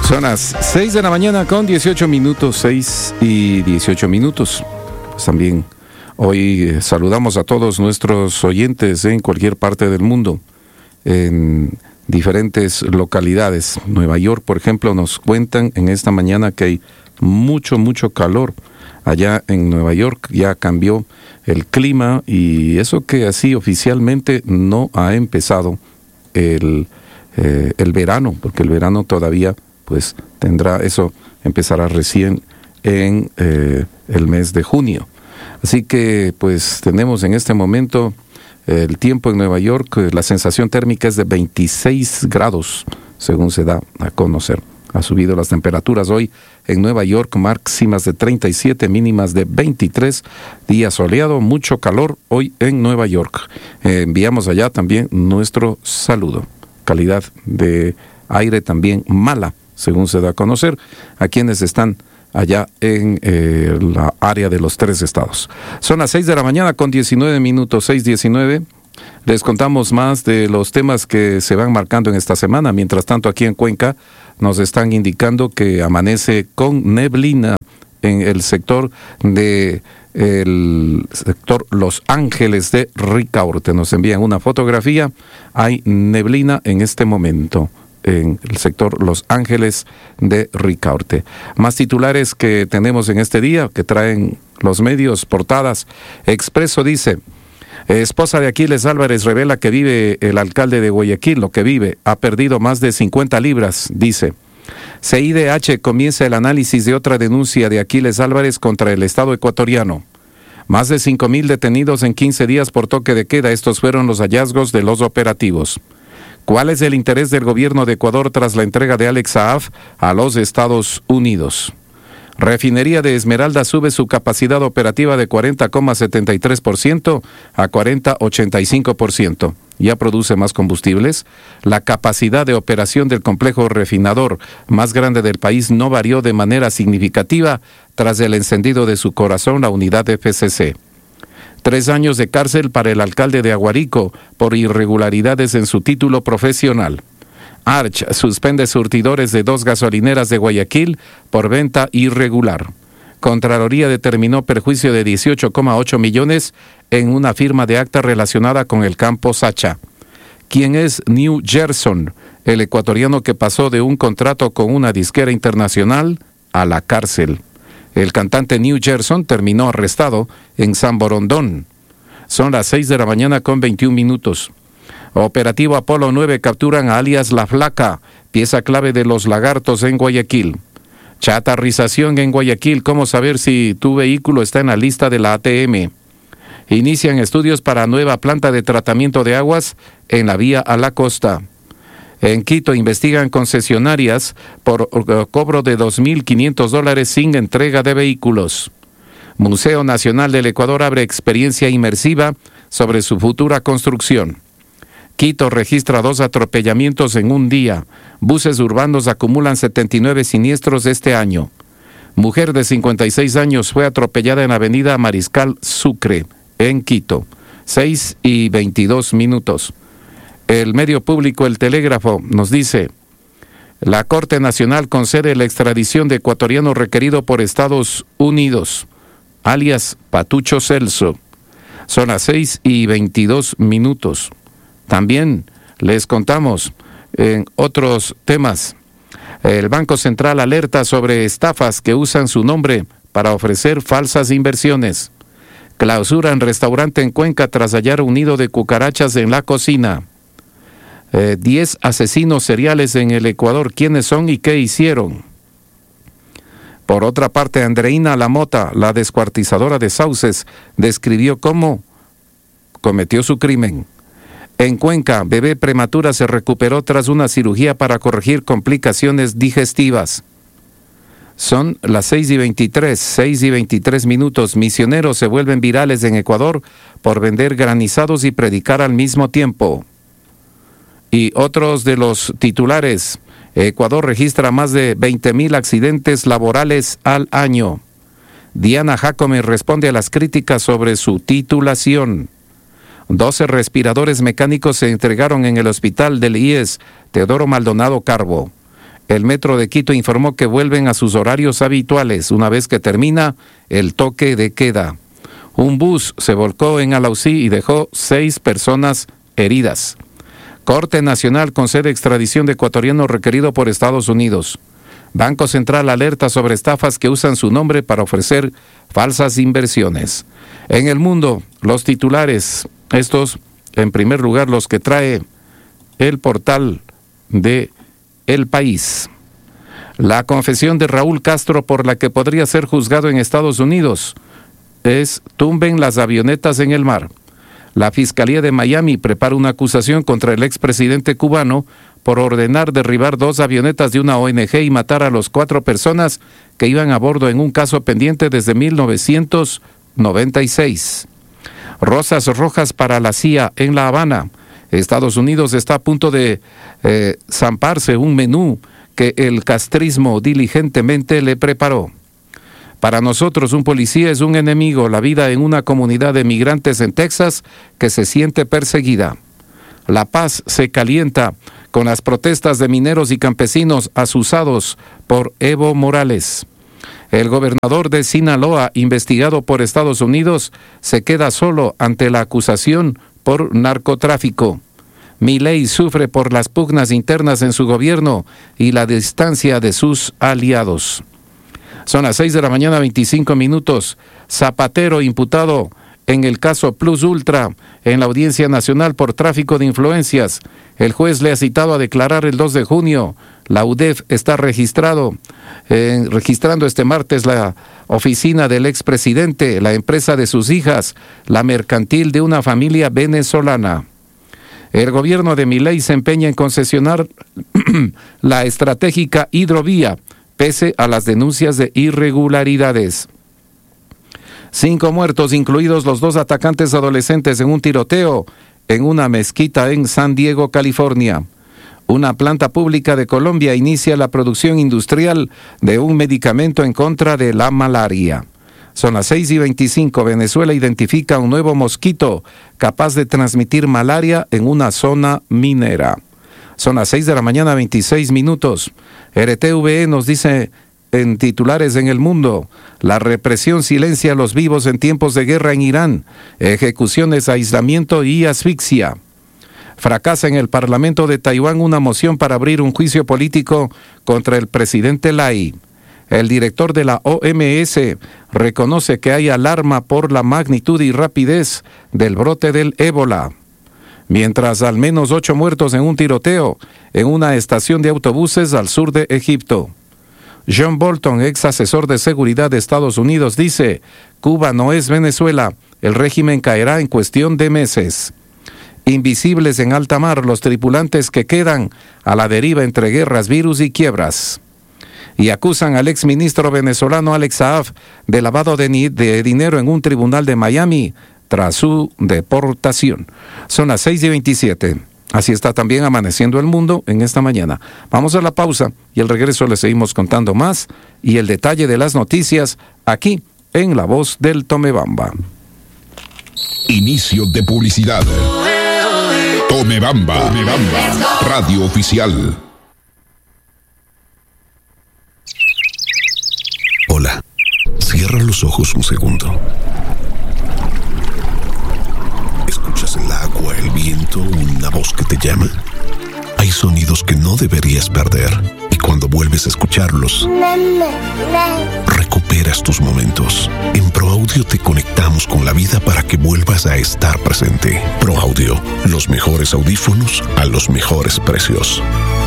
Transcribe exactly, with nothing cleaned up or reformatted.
Son las seis de la mañana con dieciocho minutos, seis y dieciocho minutos. Pues también hoy saludamos a todos nuestros oyentes en cualquier parte del mundo, en diferentes localidades. Nueva York, por ejemplo, nos cuentan en esta mañana que hay mucho, mucho calor. Allá en Nueva York ya cambió el clima y eso que así oficialmente no ha empezado el, eh, el verano, porque el verano todavía pues tendrá, eso empezará recién en eh, el mes de junio. Así que pues tenemos en este momento eh, el tiempo en Nueva York, eh, la sensación térmica es de veintiséis grados, según se da a conocer. Ha subido las temperaturas hoy en Nueva York, máximas de treinta y siete, mínimas de veintitrés, día soleado, mucho calor hoy en Nueva York. Eh, enviamos allá también nuestro saludo. Calidad de aire también mala, según se da a conocer, a quienes están allá en eh, la área de los tres estados. Son las seis de la mañana con diecinueve minutos, seis diecinueve. Les contamos más de los temas que se van marcando en esta semana. Mientras tanto, aquí en Cuenca nos están indicando que amanece con neblina en el sector de el sector Los Ángeles de Ricaurte. Nos envían una fotografía. Hay neblina en este momento en el sector Los Ángeles de Ricaurte. Más titulares que tenemos en este día, que traen los medios, portadas. Expreso dice: esposa de Aquiles Álvarez revela que vive el alcalde de Guayaquil, lo que vive, ha perdido más de cincuenta libras, dice. C I D H comienza el análisis de otra denuncia de Aquiles Álvarez contra el Estado ecuatoriano. Más de cinco mil detenidos en quince días por toque de queda. Estos fueron los hallazgos de los operativos. ¿Cuál es el interés del gobierno de Ecuador tras la entrega de Alex Saab a los Estados Unidos? Refinería de Esmeralda sube su capacidad operativa de cuarenta coma setenta y tres por ciento a cuarenta coma ochenta y cinco por ciento. Ya produce más combustibles. La capacidad de operación del complejo refinador más grande del país no varió de manera significativa tras el encendido de su corazón, la unidad F C C. Tres años de cárcel para el alcalde de Aguarico por irregularidades en su título profesional. Arch suspende surtidores de dos gasolineras de Guayaquil por venta irregular. Contraloría determinó perjuicio de dieciocho coma ocho millones en una firma de acta relacionada con el campo Sacha. ¿Quién es New Gerson, el ecuatoriano que pasó de un contrato con una disquera internacional a la cárcel? El cantante New Gerson terminó arrestado en San Borondón. Son las seis de la mañana con veintiún minutos. Operativo Apolo nueve capturan a alias La Flaca, pieza clave de los lagartos en Guayaquil. Chatarrización en Guayaquil, ¿cómo saber si tu vehículo está en la lista de la A T M? Inician estudios para nueva planta de tratamiento de aguas en la vía a la costa. En Quito investigan concesionarias por cobro de dos mil quinientos dólares sin entrega de vehículos. Museo Nacional del Ecuador abre experiencia inmersiva sobre su futura construcción. Quito registra dos atropellamientos en un día. Buses urbanos acumulan setenta y nueve siniestros este año. Mujer de cincuenta y seis años fue atropellada en Avenida Mariscal Sucre, en Quito. seis y veintidós minutos. El medio público El Telégrafo nos dice: la Corte Nacional concede la extradición de ecuatoriano requerido por Estados Unidos, alias Patucho Celso. Son las seis y veintidós minutos. También les contamos en otros temas. El Banco Central alerta sobre estafas que usan su nombre para ofrecer falsas inversiones. Clausuran restaurante en Cuenca tras hallar un nido de cucarachas en la cocina. Eh, diez asesinos seriales en el Ecuador. ¿Quiénes son y qué hicieron? Por otra parte, Andreina Lamota, la descuartizadora de Sauces, describió cómo cometió su crimen. En Cuenca, bebé prematura se recuperó tras una cirugía para corregir complicaciones digestivas. Son las seis y veintitrés, seis y veintitrés minutos. Misioneros se vuelven virales en Ecuador por vender granizados y predicar al mismo tiempo. Y otros de los titulares: Ecuador registra más de veinte mil accidentes laborales al año. Diana Jacome responde a las críticas sobre su titulación. doce respiradores mecánicos se entregaron en el hospital del I E S Teodoro Maldonado Carbo. El Metro de Quito informó que vuelven a sus horarios habituales una vez que termina el toque de queda. Un bus se volcó en Alausí y dejó seis personas heridas. Corte Nacional concede extradición de ecuatoriano requerido por Estados Unidos. Banco Central alerta sobre estafas que usan su nombre para ofrecer falsas inversiones. En el mundo, los titulares, estos, en primer lugar, los que trae el portal de El País. La confesión de Raúl Castro por la que podría ser juzgado en Estados Unidos es: tumben las avionetas en el mar. La Fiscalía de Miami prepara una acusación contra el expresidente cubano por ordenar derribar dos avionetas de una O N G y matar a las cuatro personas que iban a bordo en un caso pendiente desde mil novecientos noventa y seis. Rosas rojas para la C I A en La Habana. Estados Unidos está a punto de eh, zamparse un menú que el castrismo diligentemente le preparó. Para nosotros, un policía es un enemigo, la vida en una comunidad de migrantes en Texas que se siente perseguida. La paz se calienta con las protestas de mineros y campesinos asusados por Evo Morales. El gobernador de Sinaloa, investigado por Estados Unidos, se queda solo ante la acusación por narcotráfico. Milei sufre por las pugnas internas en su gobierno y la distancia de sus aliados. Son las seis de la mañana, veinticinco minutos. Zapatero imputado en el caso Plus Ultra en la Audiencia Nacional por tráfico de influencias. El juez le ha citado a declarar el dos de junio. La U D E F está registrado, eh, registrando este martes la oficina del expresidente, la empresa de sus hijas, la mercantil de una familia venezolana. El gobierno de Milei se empeña en concesionar la estratégica hidrovía, pese a las denuncias de irregularidades. Cinco muertos, incluidos los dos atacantes adolescentes en un tiroteo en una mezquita en San Diego, California. Una planta pública de Colombia inicia la producción industrial de un medicamento en contra de la malaria. Son las seis y veinticinco. Venezuela identifica un nuevo mosquito capaz de transmitir malaria en una zona minera. Son las seis de la mañana, veintiséis minutos. R T V E nos dice en titulares en el mundo: la represión silencia a los vivos en tiempos de guerra en Irán. Ejecuciones, aislamiento y asfixia. Fracasa en el Parlamento de Taiwán una moción para abrir un juicio político contra el presidente Lai. El director de la O M S reconoce que hay alarma por la magnitud y rapidez del brote del ébola. Mientras al menos ocho muertos en un tiroteo en una estación de autobuses al sur de Egipto. John Bolton, ex asesor de seguridad de Estados Unidos, dice: Cuba no es Venezuela, el régimen caerá en cuestión de meses. Invisibles en alta mar los tripulantes que quedan a la deriva entre guerras, virus y quiebras. Y acusan al exministro venezolano Alex Saab de lavado de, ni- de dinero en un tribunal de Miami tras su deportación. Son las seis y veintisiete. Así está también amaneciendo el mundo en esta mañana. Vamos a la pausa y al regreso les seguimos contando más y el detalle de las noticias aquí en La Voz del Tomebamba. Inicio de publicidad. Tomebamba, Tomebamba, radio oficial. Hola, cierra los ojos un segundo. ¿Escuchas el agua, el viento, una voz que te llama? Hay sonidos que no deberías perder y cuando vuelves a escucharlos, recuperas tus momentos. En ProAudio te conectamos con la vida para que vuelvas a estar presente. ProAudio, los mejores audífonos a los mejores precios.